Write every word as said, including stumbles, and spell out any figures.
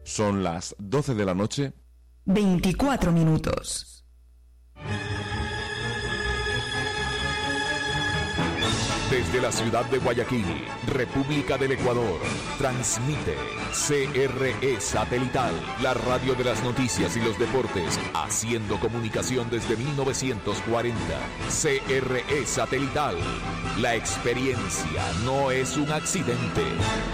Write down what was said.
Son las doce de la noche. veinticuatro minutos. Desde la ciudad de Guayaquil, República del Ecuador, transmite C R E Satelital, la radio de las noticias y los deportes, haciendo comunicación desde mil novecientos cuarenta. C R E Satelital, la experiencia no es un accidente.